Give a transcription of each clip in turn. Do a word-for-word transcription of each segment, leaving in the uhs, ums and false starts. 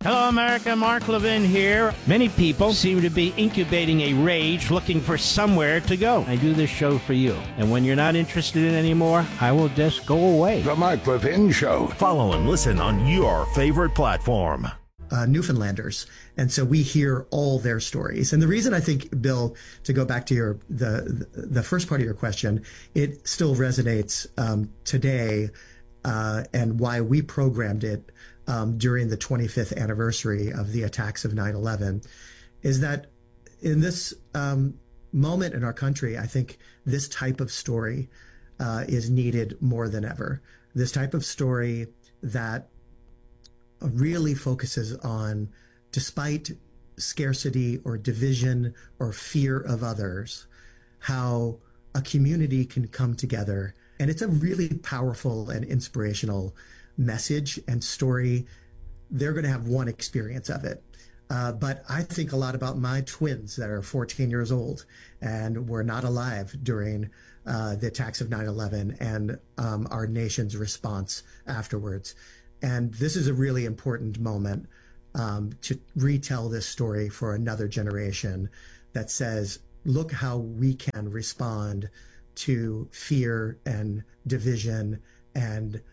Hello, America. Mark Levin here. Many people seem to be incubating a rage looking for somewhere to go. I do this show for you. And when you're not interested in it anymore, I will just go away. The Mark Levin Show. Follow and listen on your favorite platform. Uh, Newfoundlanders. And so we hear all their stories. And the reason I think, Bill, to go back to your the the first part of your question, it still resonates um, today uh, and why we programmed it Um, during the twenty-fifth anniversary of the attacks of nine eleven, is that in this um, moment in our country, I think this type of story uh, is needed more than ever. This type of story that really focuses on, despite scarcity or division or fear of others, how a community can come together. And it's a really powerful and inspirational message and story. They're going to have one experience of it. Uh, but I think a lot about my twins that are fourteen years old and were not alive during uh, the attacks of nine eleven and um, our nation's response afterwards. And this is a really important moment um, to retell this story for another generation that says, look how we can respond to fear and division and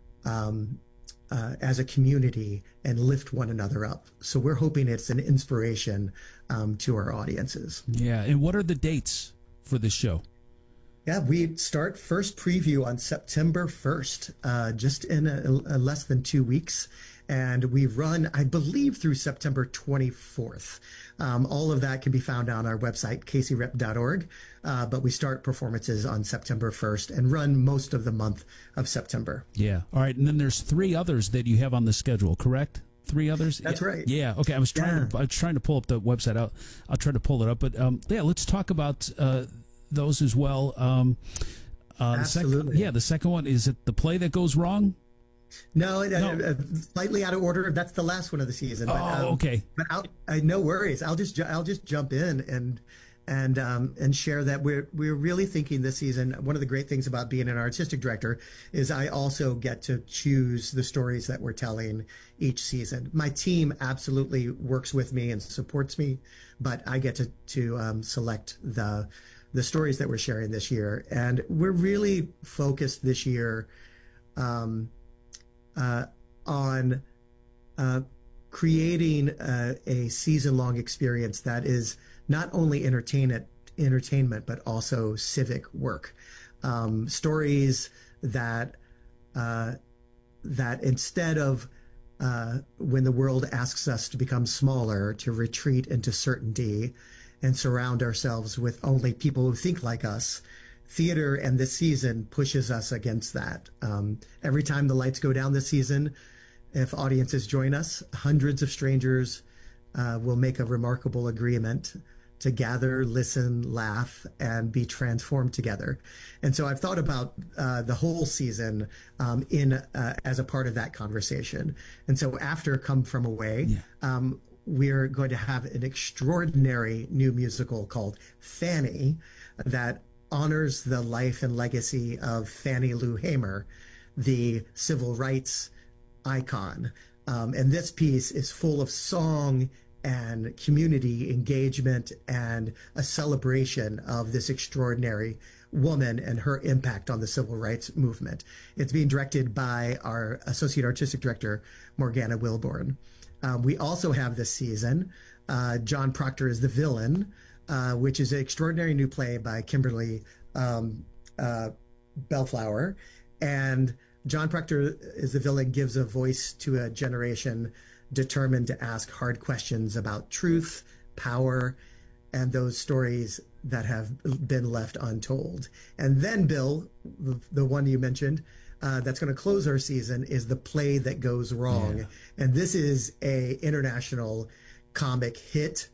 Um, uh, as a community and lift one another up. So we're hoping it's an inspiration um, to our audiences. Yeah. And what are the dates for this show? Yeah, we start first preview on September first, uh, just in a, a less than two weeks. And we run, I believe, through September twenty-fourth. Um, all of that can be found on our website, k c rep dot org. Uh, but we start performances on September first and run most of the month of September. Yeah. All right. And then there's three others that you have on the schedule, correct? Three others? That's yeah. right. Yeah. Okay. I was trying Yeah. to I was trying to pull up the website out. I'll try to pull it up. But um, yeah, let's talk about uh, those as well. Um, uh, Absolutely. The sec- yeah. The second one, is it The Play That Goes Wrong? No, uh, No. Uh, slightly out of order. That's the last one of the season. But, Oh, um, okay. But I'll, uh, no worries. I'll just ju- I'll just jump in and and um, and share that we're we're really thinking this season. One of the great things about being an artistic director is I also get to choose the stories that we're telling each season. My team absolutely works with me and supports me, but I get to to um, select the the stories that we're sharing this year, and we're really focused this year. Um, Uh, on uh, creating uh, a season-long experience that is not only entertainment, entertainment, but also civic work. Um, stories that uh, that instead of uh, when the world asks us to become smaller, to retreat into certainty and surround ourselves with only people who think like us, theater and this season pushes us against that. Um, every time the lights go down this season, if audiences join us, hundreds of strangers uh, will make a remarkable agreement to gather, listen, laugh, and be transformed together. And so I've thought about uh, the whole season um, in uh, as a part of that conversation. And so after Come From Away, Yeah. um, we're going to have an extraordinary new musical called Fanny that honors the life and legacy of Fannie Lou Hamer, the civil rights icon. Um, and this piece is full of song and community engagement and a celebration of this extraordinary woman and her impact on the civil rights movement. It's being directed by our Associate Artistic Director, Morgana Wilborn. Um, we also have this season, uh, John Proctor is the villain, Uh, which is an extraordinary new play by Kimberly um, uh, Bellflower. And John Proctor is the villain, gives a voice to a generation determined to ask hard questions about truth, power, and those stories that have been left untold. And then, Bill, the, the one you mentioned, uh, that's going to close our season is The Play That Goes Wrong. Yeah. And this is a international comic hit.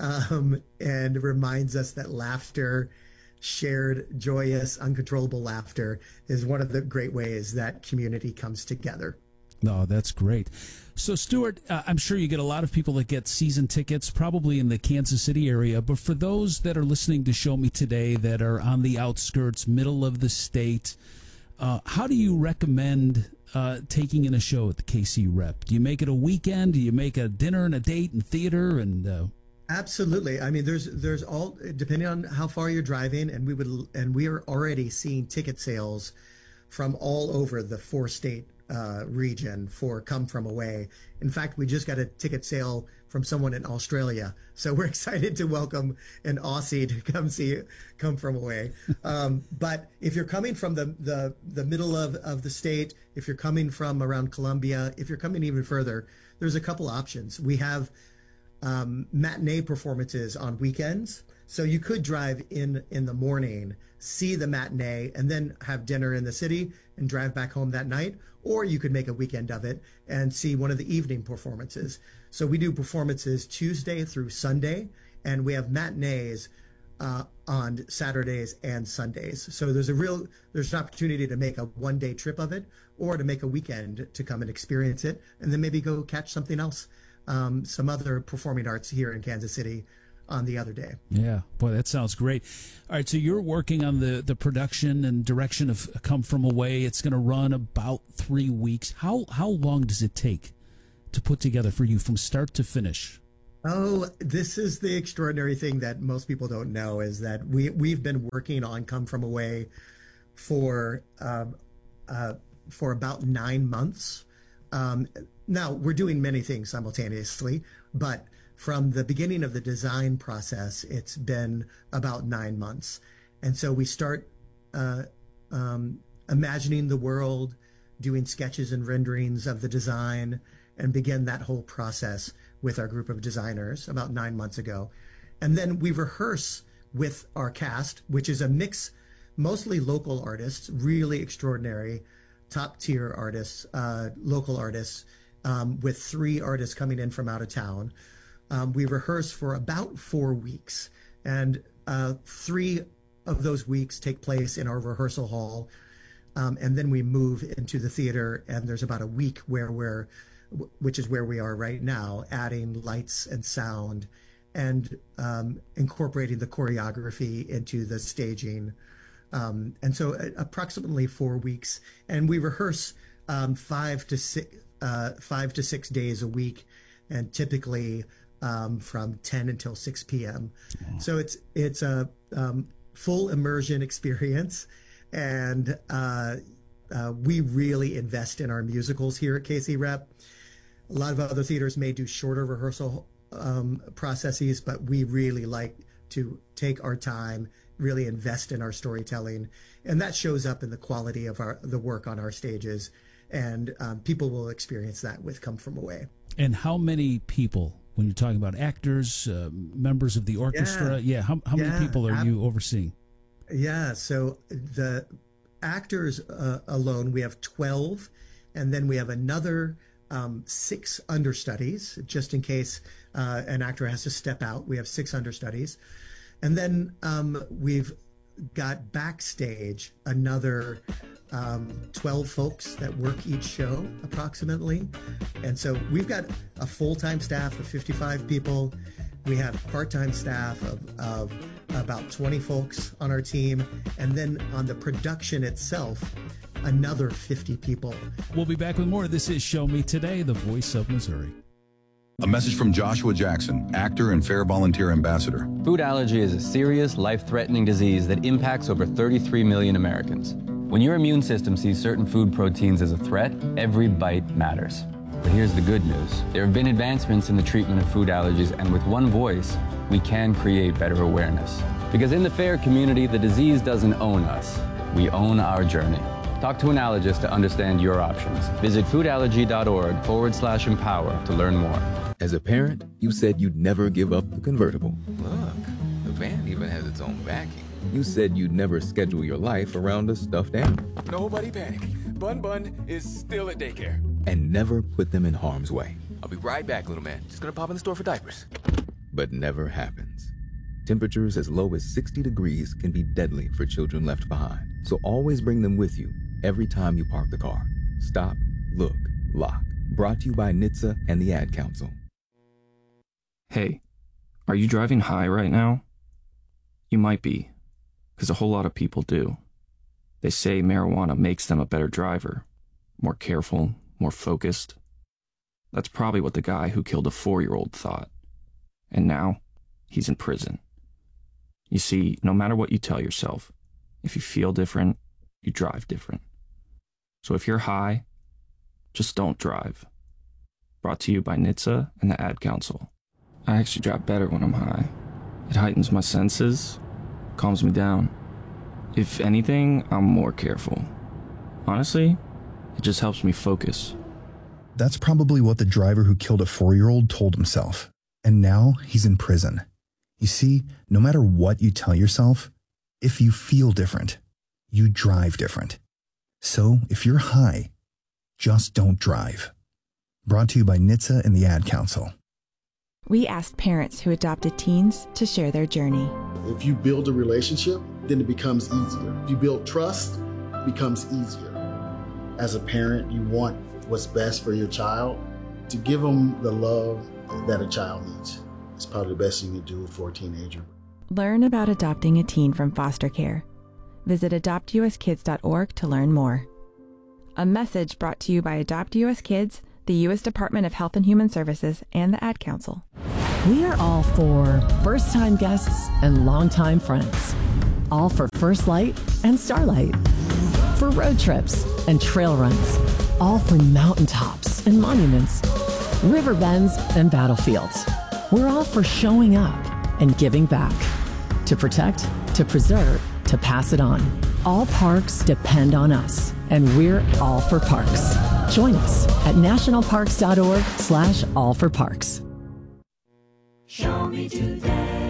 Um, and reminds us that laughter, shared, joyous, uncontrollable laughter is one of the great ways that community comes together. No, that's great. So, Stuart, uh, I'm sure you get a lot of people that get season tickets, probably in the Kansas City area. But for those that are listening to Show Me Today that are on the outskirts, middle of the state, uh, how do you recommend uh, taking in a show at the K C Rep? Do you make it a weekend? Do you make a dinner and a date and theater? And uh... Absolutely. I mean, there's there's all depending on how far you're driving, and we would and we are already seeing ticket sales from all over the four state uh, region for Come From Away. In fact, we just got a ticket sale from someone in Australia, so we're excited to welcome an Aussie to come see Come From Away. Um, but if you're coming from the the, the middle of, of the state, if you're coming from around Columbia, if you're coming even further, there's a couple options. We have um, matinee performances on weekends. So you could drive in in the morning, see the matinee, and then have dinner in the city and drive back home that night. Or you could make a weekend of it and see one of the evening performances. So we do performances Tuesday through Sunday, and we have matinees uh, on Saturdays and Sundays. So there's a real there's an opportunity to make a one day trip of it, or to make a weekend to come and experience it, and then maybe go catch something else, um, some other performing arts here in Kansas City on the other day. Yeah, boy, that sounds great. All right, so you're working on the, the production and direction of Come From Away. It's going to run about three weeks. How how long does it take to put together for you from start to finish? Oh, this is the extraordinary thing that most people don't know, is that we, we've been working on Come From Away for, um, uh, for about nine months. Um, now, we're doing many things simultaneously, but from the beginning of the design process, it's been about nine months. And so we start uh, um, imagining the world, doing sketches and renderings of the design, and begin that whole process with our group of designers about nine months ago. And then we rehearse with our cast, which is a mix, mostly local artists, really extraordinary, top tier artists, uh, local artists, um, with three artists coming in from out of town. Um, we rehearse for about four weeks, and uh, three of those weeks take place in our rehearsal hall, um, and then we move into the theater, and there's about a week where we're, which is where we are right now, adding lights and sound and um, incorporating the choreography into the staging. Um, and so uh, approximately four weeks, and we rehearse um, five to six, uh, five to six days a week, and typically Um, from ten until six p.m. Oh. So it's it's a um, full immersion experience, and uh, uh, we really invest in our musicals here at K C Rep. A lot of other theaters may do shorter rehearsal um, processes, but we really like to take our time, really invest in our storytelling, and that shows up in the quality of our the work on our stages, and um, people will experience that with Come From Away. And how many people, when you're talking about actors, uh, members of the orchestra, yeah, yeah how, how yeah, many people are ab- you overseeing? Yeah, so the actors uh, alone, we have twelve, and then we have another um, six understudies, just in case uh, an actor has to step out. We have six understudies. And then um, we've got backstage another um, twelve folks that work each show approximately. And so we've got a full-time staff of fifty-five people. We have part-time staff of, of about twenty folks on our team. And then on the production itself, another fifty people. We'll be back with more. This is Show Me Today, the voice of Missouri. A message from Joshua Jackson, actor and Fair Volunteer Ambassador. Food allergy is a serious, life-threatening disease that impacts over thirty-three million Americans. When your immune system sees certain food proteins as a threat, every bite matters. But here's the good news. There have been advancements in the treatment of food allergies, and with one voice, we can create better awareness. Because in the FAIR community, the disease doesn't own us. We own our journey. Talk to an allergist to understand your options. Visit foodallergy.org forward slash empower to learn more. As a parent, you said you'd never give up the convertible. Look, the van even has its own backing. You said you'd never schedule your life around a stuffed animal. Nobody panic. Bun Bun is still at daycare. And never put them in harm's way. I'll be right back, little man. Just gonna pop in the store for diapers. But never happens. Temperatures as low as sixty degrees can be deadly for children left behind. So always bring them with you every time you park the car. Stop, look, lock. Brought to you by N H T S A and the Ad Council. Hey, are you driving high right now? You might be, because a whole lot of people do. They say marijuana makes them a better driver, more careful, more focused. That's probably what the guy who killed a four-year-old thought. And now, he's in prison. You see, no matter what you tell yourself, if you feel different, you drive different. So if you're high, just don't drive. Brought to you by N H T S A and the Ad Council. I actually drive better when I'm high. It heightens my senses, calms me down. If anything, I'm more careful. Honestly, it just helps me focus. That's probably what the driver who killed a four-year-old told himself. And now he's in prison. You see, no matter what you tell yourself, if you feel different, you drive different. So if you're high, just don't drive. Brought to you by N H T S A and the Ad Council. We asked parents who adopted teens to share their journey. If you build a relationship, then it becomes easier. If you build trust, it becomes easier. As a parent, you want what's best for your child. To give them the love that a child needs. It's probably the best you can do for a teenager. Learn about adopting a teen from foster care. Visit adopt u s kids dot org to learn more. A message brought to you by Adopt U S Kids, the U S Department of Health and Human Services, and the Ad Council. We are all for first-time guests and longtime friends. All for First Light and Starlight. For road trips and trail runs. All for mountaintops and monuments. River bends and battlefields. We're all for showing up and giving back. To protect, to preserve, to pass it on. All parks depend on us, and we're all for parks. Join us at nationalparks.org slash all for parks. Show me today.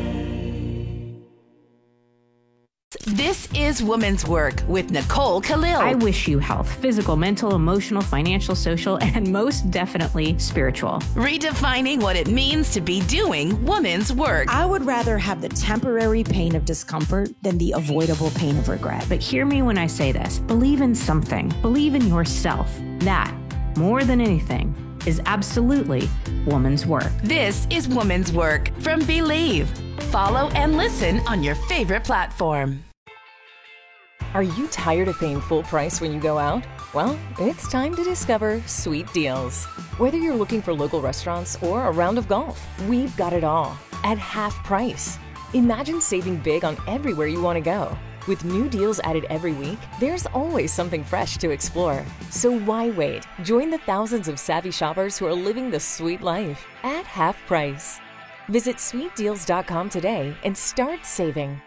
This is Women's Work with Nicole Khalil. I wish you health, physical, mental, emotional, financial, social, and most definitely spiritual. Redefining what it means to be doing women's work. I would rather have the temporary pain of discomfort than the avoidable pain of regret. But hear me when I say this. Believe in something. Believe in yourself. That, more than anything, is absolutely woman's work. This is Woman's Work from Believe. Follow and listen on your favorite platform. Are you tired of paying full price when you go out? Well, it's time to discover Sweet Deals. Whether you're looking for local restaurants or a round of golf, we've got it all at half price. Imagine saving big on everywhere you want to go. With new deals added every week, there's always something fresh to explore. So why wait? Join the thousands of savvy shoppers who are living the sweet life at half price. Visit sweet deals dot com today and start saving.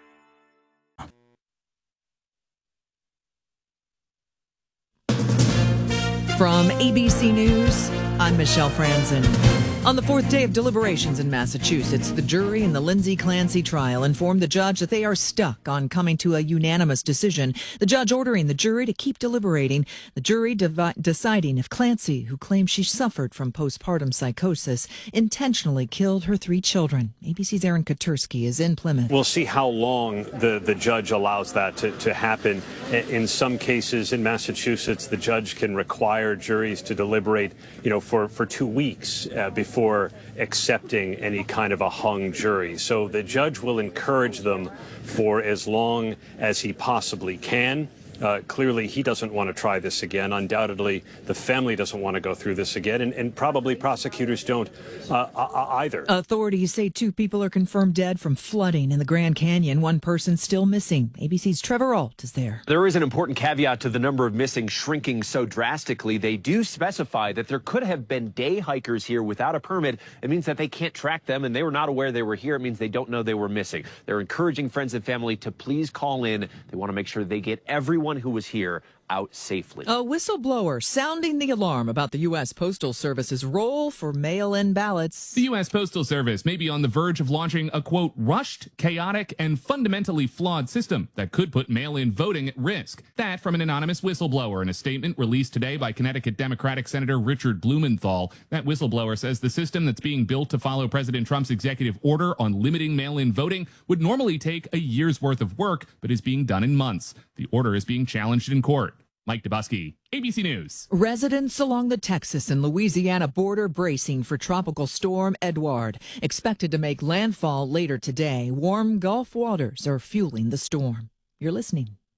From A B C News, I'm Michelle Franzen. On the fourth day of deliberations in Massachusetts, the jury in the Lindsay Clancy trial informed the judge that they are stuck on coming to a unanimous decision. The judge ordering the jury to keep deliberating. The jury devi- deciding if Clancy, who claims she suffered from postpartum psychosis, intentionally killed her three children. A B C's Aaron Katersky is in Plymouth. We'll see how long the, the judge allows that to, to happen. In some cases in Massachusetts, the judge can require juries to deliberate, you know, for, for two weeks uh, before before accepting any kind of a hung jury. So the judge will encourage them for as long as he possibly can. Uh, clearly, he doesn't want to try this again. Undoubtedly, the family doesn't want to go through this again, and, and probably prosecutors don't uh, either. Authorities say two people are confirmed dead from flooding in the Grand Canyon. One person still missing. A B C's Trevor Ault is there. There is an important caveat to the number of missing shrinking so drastically. They do specify that there could have been day hikers here without a permit. It means that they can't track them, and they were not aware they were here. It means they don't know they were missing. They're encouraging friends and family to please call in. They want to make sure they get everyone who was here out safely. A whistleblower sounding the alarm about the U S. Postal Service's role for mail-in ballots. The U S. Postal Service may be on the verge of launching a, quote, rushed, chaotic, and fundamentally flawed system that could put mail-in voting at risk. That from an anonymous whistleblower in a statement released today by Connecticut Democratic Senator Richard Blumenthal. That whistleblower says the system that's being built to follow President Trump's executive order on limiting mail-in voting would normally take a year's worth of work, but is being done in months. The order is being challenged in court. Mike Dubusky, A B C News. Residents along the Texas and Louisiana border bracing for Tropical Storm Edouard, expected to make landfall later today. Warm Gulf waters are fueling the storm. You're listening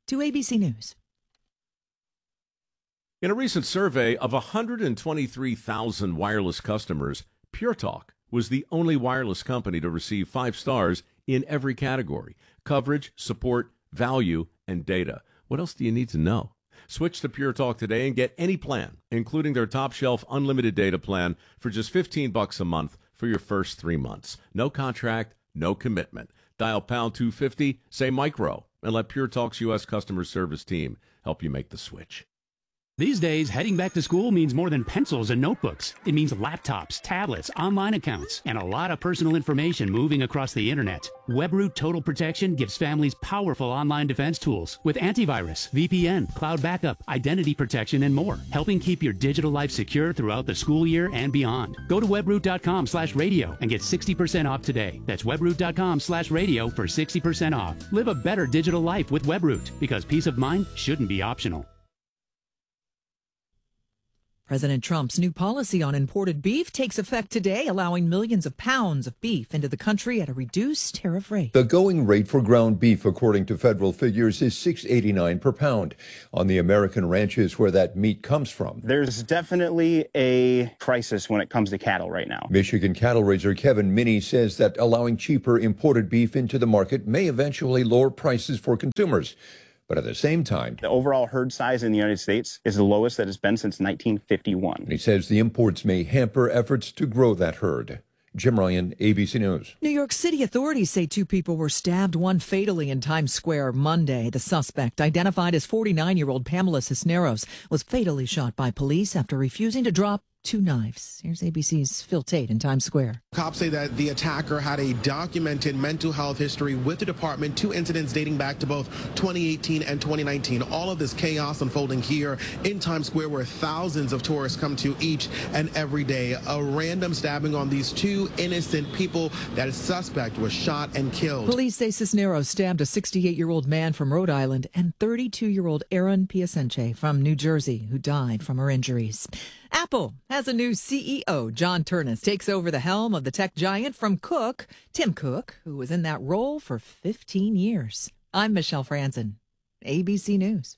to A B C News. In a recent survey of one hundred twenty-three thousand wireless customers, Pure Talk was the only wireless company to receive five stars in every category: coverage, support, value, and data. What else do you need to know? Switch to Pure Talk today and get any plan, including their top shelf unlimited data plan, for just fifteen bucks a month for your first three months. No contract, no commitment. Dial pound two fifty, say micro, and let Pure Talk's U S customer service team help you make the switch. These days, heading back to school means more than pencils and notebooks. It means laptops, tablets, online accounts, and a lot of personal information moving across the internet. WebRoot Total Protection gives families powerful online defense tools with antivirus, V P N, cloud backup, identity protection, and more, helping keep your digital life secure throughout the school year and beyond. Go to webroot.com slash radio and get sixty percent off today. That's webroot.com slash radio for sixty percent off. Live a better digital life with WebRoot, because peace of mind shouldn't be optional. President Trump's new policy on imported beef takes effect today, allowing millions of pounds of beef into the country at a reduced tariff rate. The going rate for ground beef, according to federal figures, is six eighty-nine per pound. On the American ranches where that meat comes from, there's definitely a crisis when it comes to cattle right now. Michigan cattle raiser Kevin Minnie says that allowing cheaper imported beef into the market may eventually lower prices for consumers. But at the same time, the overall herd size in the United States is the lowest that it's been since nineteen fifty-one. He says the imports may hamper efforts to grow that herd. Jim Ryan, A B C News. New York City authorities say two people were stabbed, one fatally, in Times Square Monday. The suspect, identified as forty-nine-year-old Pamela Cisneros, was fatally shot by police after refusing to drop two knives. Here's A B C's Phil Tate in Times Square. Cops say that the attacker had a documented mental health history with the department, two incidents dating back to both twenty eighteen and twenty nineteen. All of this chaos unfolding here in Times Square, where thousands of tourists come to each and every day. A random stabbing on these two innocent people. That suspect was shot and killed. Police say Cisneros stabbed a sixty-eight-year-old man from Rhode Island and thirty-two-year-old Aaron Piacenche from New Jersey, who died from her injuries. Apple has a new C E O. John Ternus takes over the helm of the tech giant from Cook, Tim Cook, who was in that role for fifteen years. I'm Michelle Franzen, A B C News.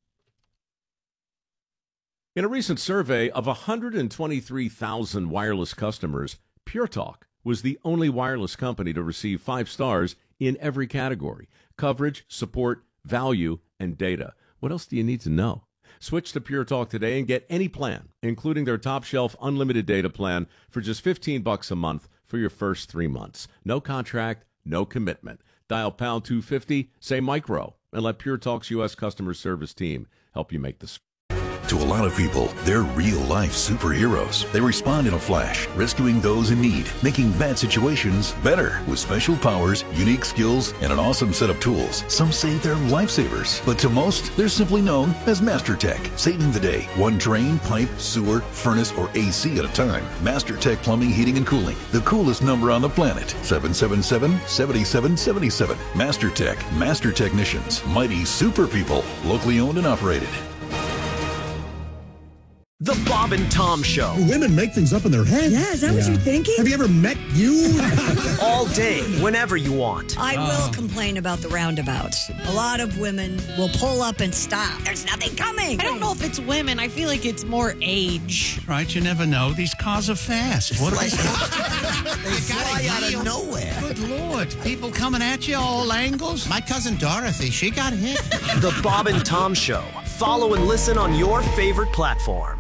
In a recent survey of one hundred twenty-three thousand wireless customers, Pure Talk was the only wireless company to receive five stars in every category: coverage, support, value, and data. What else do you need to know? Switch to Pure Talk today and get any plan, including their top shelf unlimited data plan, for just fifteen bucks a month for your first three months. No contract, no commitment. Dial pound two fifty, say micro, and let Pure Talk's U S customer service team help you make the switch. To a lot of people, they're real-life superheroes. They respond in a flash, rescuing those in need, making bad situations better with special powers, unique skills, and an awesome set of tools. Some say they're lifesavers, but to most, they're simply known as MasterTech, saving the day, one drain, pipe, sewer, furnace, or A C at a time. MasterTech Plumbing, Heating, and Cooling, the coolest number on the planet. seven seven seven, seven seven seven seven. MasterTech, Master Technicians, mighty super people, locally owned and operated. The Bob and Tom Show. Women make things up in their head. Yeah, is that yeah. what you're thinking? Have you ever met you? All day, whenever you want. I oh. will complain about the roundabouts. A lot of women will pull up and stop. There's nothing coming. I don't know if it's women. I feel like it's more age. Right, you never know. These cars are fast. What like, they fly out of nowhere. Good Lord. People coming at you all angles. My cousin Dorothy, she got hit. The Bob and Tom Show. Follow and listen on your favorite platform.